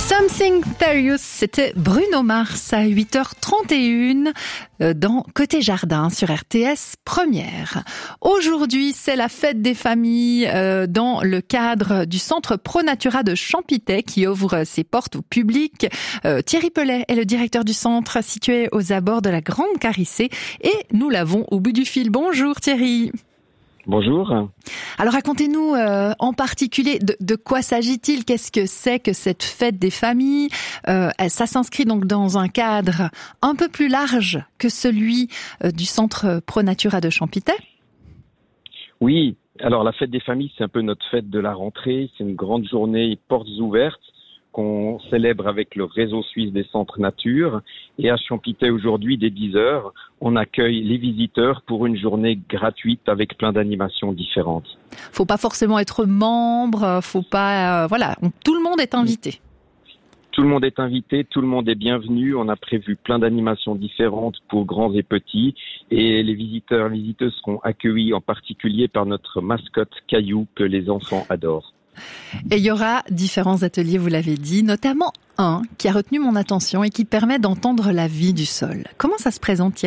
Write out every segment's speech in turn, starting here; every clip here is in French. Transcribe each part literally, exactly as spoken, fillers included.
Something Serious, c'était Bruno Mars à huit heures trente et une dans Côté Jardin sur R T S Première. Aujourd'hui, c'est la fête des familles dans le cadre du Centre ProNatura de Champitay qui ouvre ses portes au public. Thierry Pellet est le directeur du centre situé aux abords de la Grande Carissé et nous l'avons au bout du fil. Bonjour Thierry. Bonjour. Alors racontez-nous euh, en particulier de, de quoi s'agit-il ? Qu'est-ce que c'est que cette fête des familles ? euh, Ça s'inscrit donc dans un cadre un peu plus large que celui euh, du Centre ProNatura de Champitay ? Oui, alors la fête des familles, c'est un peu notre fête de la rentrée. C'est une grande journée portes ouvertes qu'on célèbre avec le réseau suisse des centres nature. Et à Champitay aujourd'hui, dès dix heures, on accueille les visiteurs pour une journée gratuite avec plein d'animations différentes. Faut pas forcément être membre, faut pas, euh, voilà, on, tout le monde est invité. Tout le monde est invité, tout le monde est bienvenu. On a prévu plein d'animations différentes pour grands et petits. Et les visiteurs et visiteuses seront accueillis en particulier par notre mascotte Caillou que les enfants adorent. Et il y aura différents ateliers, vous l'avez dit, notamment un qui a retenu mon attention et qui permet d'entendre la vie du sol. Comment ça se présente, Thierry ?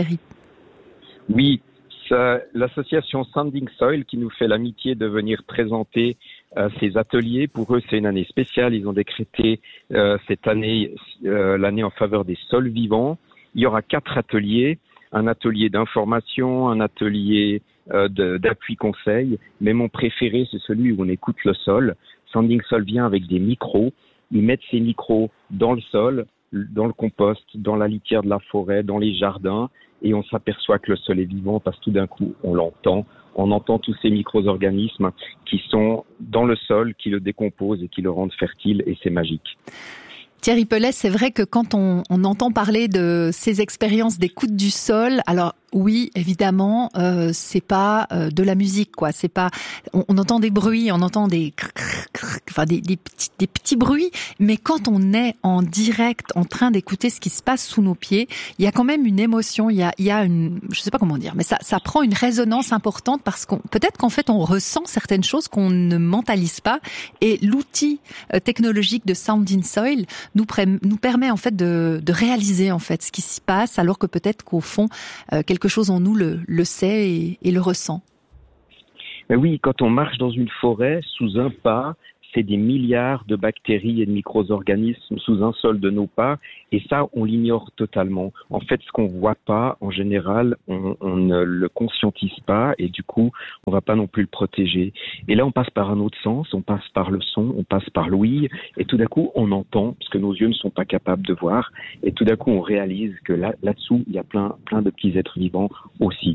Oui, c'est l'association Sounding Soil qui nous fait l'amitié de venir présenter euh, ces ateliers. Pour eux, c'est une année spéciale. Ils ont décrété euh, cette année euh, l'année en faveur des sols vivants. Il y aura quatre ateliers. Un atelier d'information, un atelier euh, de, d'appui conseil, mais mon préféré, c'est celui où on écoute le sol. Sounding Soil vient avec des micros. Ils mettent ces micros dans le sol, dans le compost, dans la litière de la forêt, dans les jardins, et on s'aperçoit que le sol est vivant parce que tout d'un coup, on l'entend. On entend tous ces micro-organismes qui sont dans le sol, qui le décomposent et qui le rendent fertile, et c'est magique. Thierry Pellet, c'est vrai que quand on, on entend parler de ces expériences d'écoute du sol, alors oui, évidemment, euh, c'est pas euh, de la musique, quoi. C'est pas, on, on entend des bruits, on entend des, enfin des, des petits, des petits bruits, mais quand on est en direct, en train d'écouter ce qui se passe sous nos pieds, il y a quand même une émotion, il y a, il y a une, je sais pas comment dire, mais ça, ça prend une résonance importante parce qu'on, peut-être qu'en fait, on ressent certaines choses qu'on ne mentalise pas, et l'outil euh, technologique de Sounding Soil nous, pré- nous permet en fait de, de réaliser en fait ce qui se passe, alors que peut-être qu'au fond euh, quelque chose en nous le, le sait et, et le ressent. Mais oui, quand on marche dans une forêt, sous un pas, c'est des milliards de bactéries et de micro-organismes sous un sol de nos pas, et ça, on l'ignore totalement. En fait, ce qu'on voit pas, en général, on, on ne le conscientise pas, et du coup, on va pas non plus le protéger. Et là, on passe par un autre sens, on passe par le son, on passe par l'ouïe, et tout d'un coup, on entend, parce que nos yeux ne sont pas capables de voir, et tout d'un coup, on réalise que là, là-dessous, il y a plein, plein de petits êtres vivants aussi.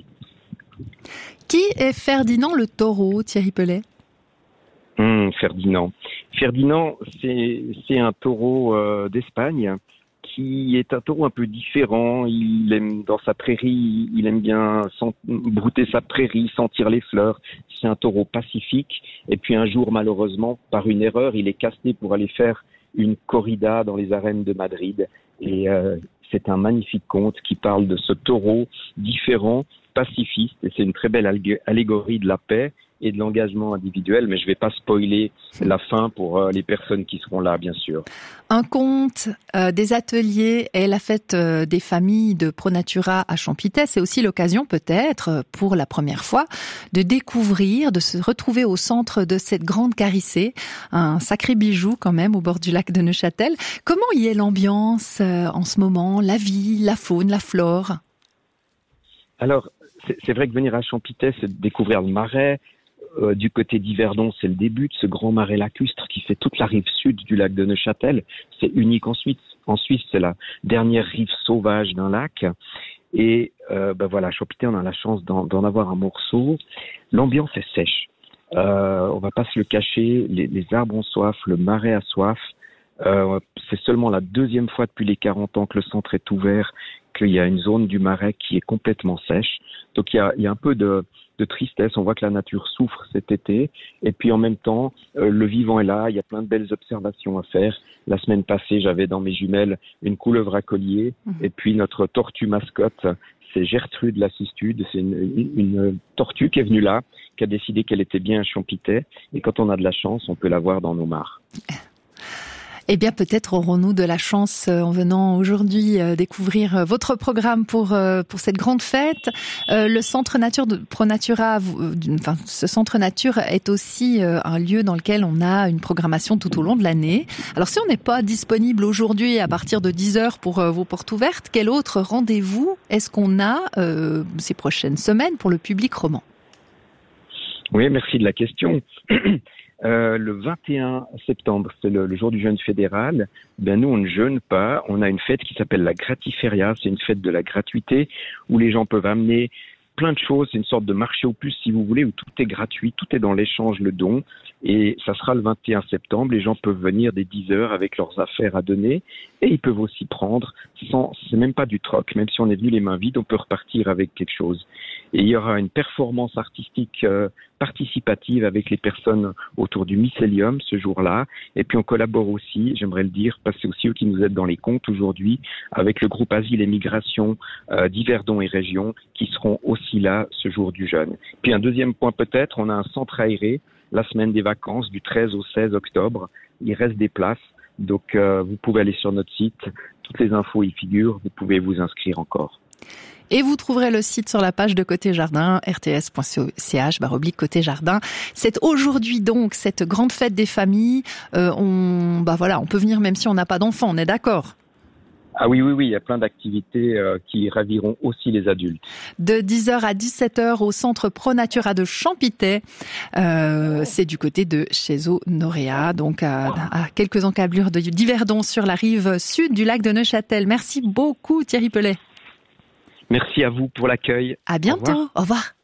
Qui est Ferdinand le taureau, Thierry Pellet ? Hum, Ferdinand. Ferdinand, c'est, c'est un taureau euh, d'Espagne qui est un taureau un peu différent. Il aime dans sa prairie, il aime bien sent, brouter sa prairie, sentir les fleurs. C'est un taureau pacifique. Et puis un jour, malheureusement, par une erreur, il est casté pour aller faire une corrida dans les arènes de Madrid. Et euh, c'est un magnifique conte qui parle de ce taureau différent, pacifiste. Et c'est une très belle allég- allégorie de la paix et de l'engagement individuel, mais je ne vais pas spoiler la fin pour euh, les personnes qui seront là, bien sûr. Un conte, euh, des ateliers et la fête euh, des familles de ProNatura à Champitay, c'est aussi l'occasion peut-être, pour la première fois, de découvrir, de se retrouver au centre de cette Grande Carissé, un sacré bijou quand même au bord du lac de Neuchâtel. Comment y est l'ambiance euh, en ce moment, la vie, la faune, la flore ? Alors, c'est, c'est vrai que venir à Champitay, c'est de découvrir le marais. Euh, du côté d'Yverdon, c'est le début de ce grand marais lacustre qui fait toute la rive sud du lac de Neuchâtel. C'est unique en Suisse. En Suisse, c'est la dernière rive sauvage d'un lac. Et euh, ben voilà, à Champitay, on a la chance d'en, d'en avoir un morceau. L'ambiance est sèche. Euh, on va pas se le cacher. Les, les arbres ont soif, le marais a soif. Euh, c'est seulement la deuxième fois depuis les quarante ans que le centre est ouvert qu'il y a une zone du marais qui est complètement sèche. Donc il y a, il y a un peu de, de tristesse. On voit que la nature souffre cet été. Et puis en même temps, euh, le vivant est là. Il y a plein de belles observations à faire. La semaine passée, j'avais dans mes jumelles une couleuvre à collier. Mmh. Et puis notre tortue mascotte, c'est Gertrude la cistude. C'est une, une, une tortue qui est venue là, qui a décidé qu'elle était bien à Champitay. Et quand on a de la chance, on peut la voir dans nos mares. Eh bien, peut-être aurons-nous de la chance en venant aujourd'hui découvrir votre programme pour pour cette grande fête. Le Centre Nature de ProNatura, enfin, ce Centre Nature est aussi un lieu dans lequel on a une programmation tout au long de l'année. Alors, si on n'est pas disponible aujourd'hui à partir de dix heures pour vos portes ouvertes, quel autre rendez-vous est-ce qu'on a euh, ces prochaines semaines pour le public roman? Oui, merci de la question. Euh, le vingt et un septembre, c'est le, le jour du jeûne fédéral. Ben nous, on ne jeûne pas. On a une fête qui s'appelle la Gratiferia. C'est une fête de la gratuité où les gens peuvent amener plein de choses. C'est une sorte de marché aux puces, si vous voulez, où tout est gratuit, tout est dans l'échange, le don. Et ça sera le vingt et un septembre. Les gens peuvent venir dès dix heures avec leurs affaires à donner. Et ils peuvent aussi prendre sans, c'est même pas du troc. Même si on est venu les mains vides, on peut repartir avec quelque chose. Et il y aura une performance artistique euh, participative avec les personnes autour du mycélium ce jour-là. Et puis on collabore aussi, j'aimerais le dire, parce que c'est aussi eux qui nous aident dans les comptes aujourd'hui, avec le groupe Asile et Migration euh, d'Yverdon et Région, qui seront aussi là ce jour du jeûne. Puis un deuxième point peut-être, on a un centre aéré la semaine des vacances du treize au seize octobre. Il reste des places, donc euh, vous pouvez aller sur notre site, toutes les infos y figurent, vous pouvez vous inscrire encore. Et vous trouverez le site sur la page de Côté Jardin, r t s point c h barre oblique Côté Jardin. C'est aujourd'hui donc cette grande fête des familles. Euh, on, bah voilà, on peut venir même si on n'a pas d'enfants, on est d'accord? Ah oui, oui, oui, il y a plein d'activités euh, qui raviront aussi les adultes. De dix heures à dix-sept heures au centre ProNatura de Champitay. Euh, c'est du côté de Cheseaux-Noréa, donc à, à quelques encablures de d'Yverdon sur la rive sud du lac de Neuchâtel. Merci beaucoup Thierry Pellet. Merci à vous pour l'accueil. À bientôt. Au revoir. Au revoir.